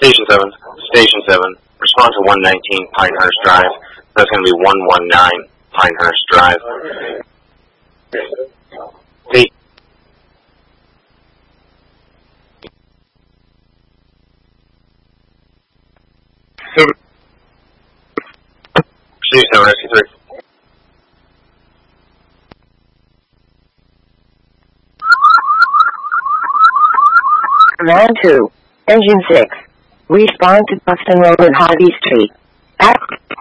Station 7. Station 7. Respond to 119 Pinehurst Drive. That's going to be 119 Pinehurst Drive. Station 7, Rescue 3. Command 2. Engine 6. Respond to Boston Road and Harvey Street. Act